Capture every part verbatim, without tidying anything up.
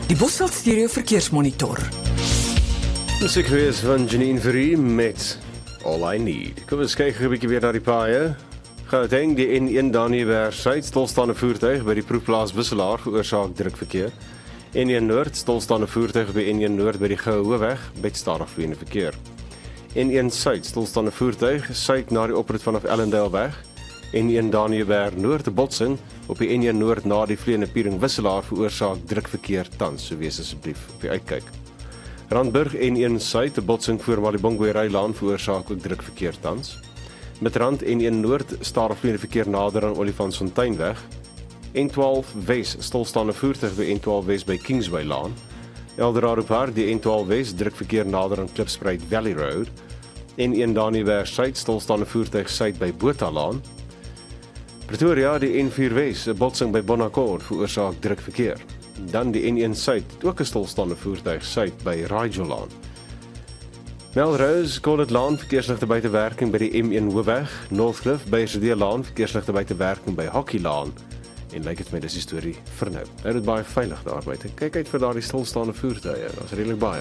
Die Bosveld Stereo Verkeersmonitor. Dis ek wees van Janine Verrie met All I Need. Kom ons kyk 'n bietjie weer na die paaie. Gauteng, die N een Daniëberg Suid, stilstaande voertuig by die proefplaas Wisselaar veroorsaak drukverkeer. N een Noord, stilstaande voertuig by N een Noord by die Goue Hoofweg, met stadig vloeiende verkeer. N een Suid, stilstaande voertuig, suid na die oprit vanaf Ellendaleweg. N een Daniëberg Noord, 'n botsing op die N een Noord na die vleiende piering Wisselaar veroorsaak drukverkeer tans, so wees asseblief op die uitkyk. Randburg N een Suid, 'n botsing voor Malibongwe Rylaan veroorsaak ook drukverkeer tans. Met Rand N een Noord, stadig vleiende verkeer nader aan Olifantsfonteinweg. N twaalf Wes, stilstaande voertuig by N twaalf Wes by Kingsway Laan. Eldorado Park, die N twaalf Wes, drukverkeer nader aan Klipspruit Valley Road. N een Daniëberg Suid, stilstaande voertuig suid by Botha Laan. Pretoria, die N vier Wes, 'n botsing by Bonaccord veroorsaak drukverkeer. Dan die N een Suid, ook 'n stilstaande voertuig suid by Rigel Laan. Melrose, Cornet Laan, verkeersligte buite werking by die M een Hoofweg. Northcliff, Beyersidee Laan, verkeersligte buite werking by Hockey Laan. En lyk dit my dis die storie vir nou. Hou dit baie veilig daar buite. Kyk uit vir daardie stilstaande voertuie. Daar's redelik baie.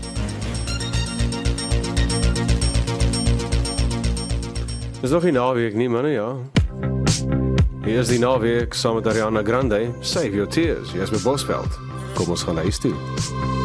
Dis nog nie naweek nie, manne, ja. Hier is die naweek saam met Ariana Grande. Save your tears. Hier is by Bosveld. Kom ons gaan huis toe.